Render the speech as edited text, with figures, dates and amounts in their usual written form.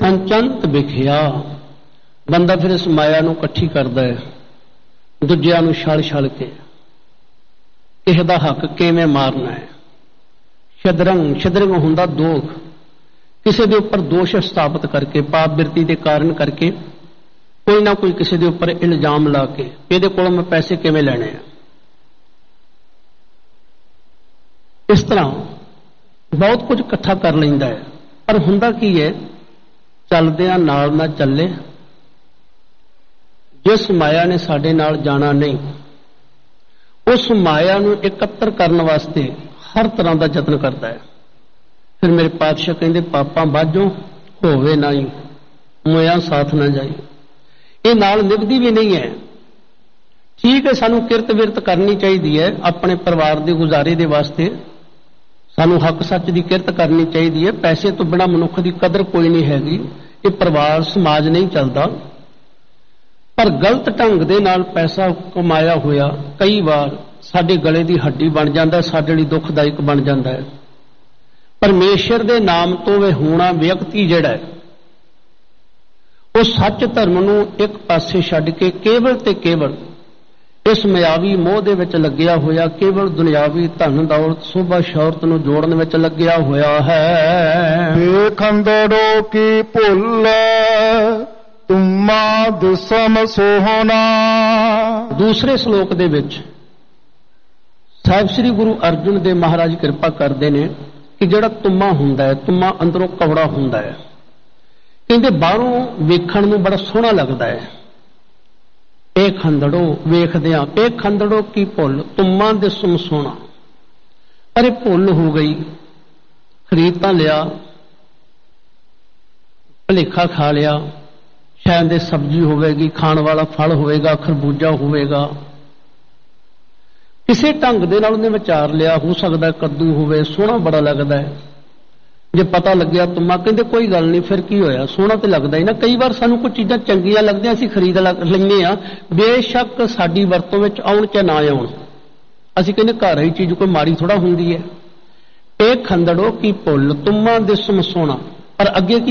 संचंत विखिया। बंदा फिर इस माया नूं इकट्ठी करदा है, दूजिआं नूं छल छल के किसे दा हक किवें मारना है। शदरंग शदरंग हुंदा दोख, किसी दे उपर दोष स्थापित करके पाप बिरती के कारण करके कोई ना कोई किसी दे उपर इल्जाम ला के इहदे कोलों मैं पैसे किवें लैणे आ। इस तरह बहुत कुछ इकट्ठा कर लैंदा है, पर हुंदा की है, चलदिआं नाल ना चले। जिस माया ने साडे नाल जाना नहीं, उस माया नूं इकत्तर करन वास्ते हर तरह का यत्न करता है। फिर मेरे पातशाह कहते पापा बाझों होवे नाई, मोया साथ ना जाई। ये नाल निभदी भी नहीं है। ठीक है, सानू किरत विरत करनी चाहिए है, अपने परिवार के गुजारे के वास्ते सानू हक सच की किरत करनी चाहिए है। पैसे तो बिना मनुख की कदर कोई नहीं हैगी। ये परिवार समाज नहीं चलता। पर गलत ढंग दे नाल पैसा कमाया होया कई बार साडे गले की हड्डी बन जाता, साडे लई दुखदायक बन जाता है। परमेश्वर के नाम तो वे होना व्यक्ति जिहड़ा है, वो सच धर्म नूं एक पासे छड्ड के केवल ते केवल इस मायावी मोह दे विच लग्या होया, केवल दुनियावी धन दौलत शोभा शौहरत नूं जोड़न विच लग्या होया है। बेखंदड़ो की भुल तुम्मा दुसम सोहना। दूसरे श्लोक दे विच साहिब श्री गुरु अर्जुन देव महाराज कृपा करते हैं कि जिहड़ा तुम्मा हुंदा है, तुम्मा अंदरों कवड़ा हुंदा है, कहते बाहरों वेखण नूं बड़ा सोहना लगता है। ए खंदड़ो वेखदिआं, ए खंदड़ो की भुल तुम्मा दिसम सोहना। अरे भुल हो गई, खरीद तां लिया, भुलेखा खा लिया, शायद सब्जी होवेगी, खाण वाला फल होवेगा, खरबूजा होवेगा, किसी ढंग दे नाल उहने विचार लिया, हो सकदा कद्दू होवे, सोहना बड़ा लगता है। जे पता लग्या तुम्मा, कहते कोई गल नहीं, फिर की होया, सोहना तो लगता ही ना। कई बार सानू कुछ चीज़ां चंगियां लगदियां असीं खरीद लैंदे आ, बेशक साडी वरतों विच आउण चाहे ना आउण, असीं कहने घर ही चीज़ कोई माड़ी थोड़ा हुंदी है। ए खंदड़ो की भुल तुम्मा दिसम सोहना। पर अगे की